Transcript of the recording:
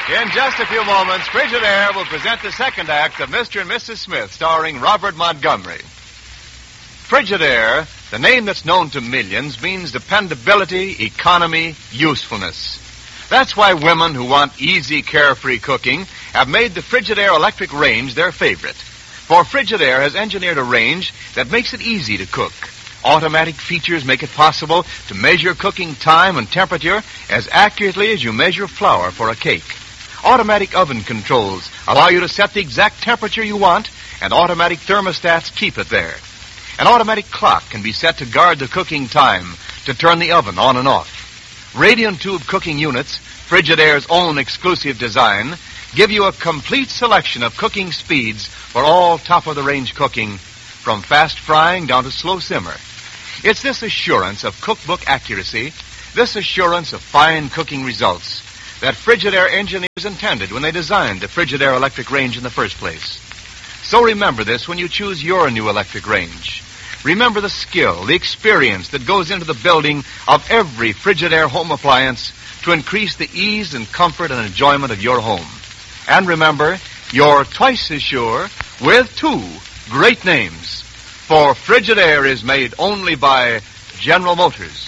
In just a few moments, Frigidaire will present the second act of Mr. and Mrs. Smith, starring Robert Montgomery. Frigidaire, the name that's known to millions, means dependability, economy, usefulness. That's why women who want easy, carefree cooking have made the Frigidaire electric range their favorite. For Frigidaire has engineered a range that makes it easy to cook. Automatic features make it possible to measure cooking time and temperature as accurately as you measure flour for a cake. Automatic oven controls allow you to set the exact temperature you want, and automatic thermostats keep it there. An automatic clock can be set to guard the cooking time, to turn the oven on and off. Radiant tube cooking units, Frigidaire's own exclusive design, give you a complete selection of cooking speeds for all top-of-the-range cooking, from fast frying down to slow simmer. It's this assurance of cookbook accuracy, this assurance of fine cooking results, that Frigidaire engineers intended when they designed the Frigidaire electric range in the first place. So remember this when you choose your new electric range. Remember the skill, the experience that goes into the building of every Frigidaire home appliance to increase the ease and comfort and enjoyment of your home. And remember, you're twice as sure with two great names. For Frigidaire is made only by General Motors.